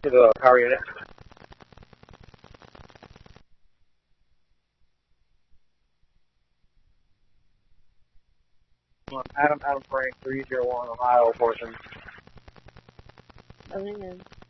To the power unit. Adam Frank, 301, Ohio, portion. Coming in.